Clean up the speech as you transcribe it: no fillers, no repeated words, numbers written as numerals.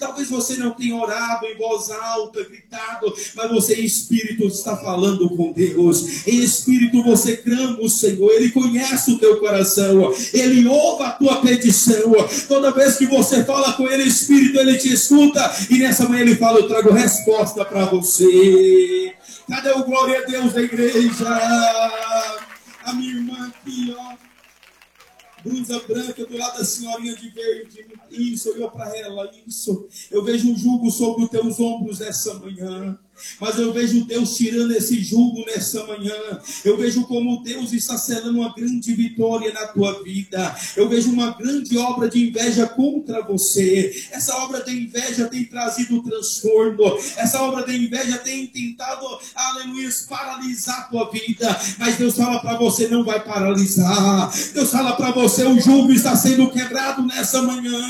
Talvez você não tenha orado em voz alta, gritado, mas você em espírito está falando com Deus. Em espírito você clama o Senhor. Ele conhece o teu coração. Ele ouve a tua petição. Toda vez que você fala com Ele em espírito, Ele te escuta. E nessa manhã Ele fala: eu trago resposta para você. Cadê o glória a Deus da igreja? A minha irmã aqui, ó, blusa branca do lado da senhorinha de verde. Isso, olhou para ela, isso. Eu vejo um jugo sobre os teus ombros nessa manhã. Mas eu vejo Deus tirando esse jugo nessa manhã. Eu vejo como Deus está selando uma grande vitória na tua vida. Eu vejo uma grande obra de inveja contra você. Essa obra de inveja tem trazido transtorno. Essa obra de inveja tem tentado, aleluia, paralisar a tua vida. Mas Deus fala para você: não vai paralisar. Deus fala para você: o jugo está sendo quebrado nessa manhã.